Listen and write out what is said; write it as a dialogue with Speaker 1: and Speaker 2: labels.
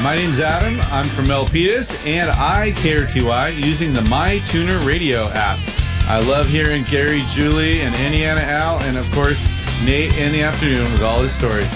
Speaker 1: My name's Adam. I'm from Milpitas, and I KRTY using the MyTuner Radio app. I love hearing Gary, Julie, and Indiana Al, and of course, Nate in the afternoon with all his stories.